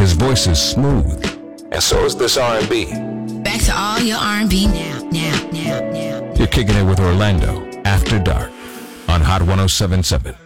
His voice is smooth, and so is this R&B. Back to all your R&B now. You're kicking it with Orlando After Dark on Hot 107.7.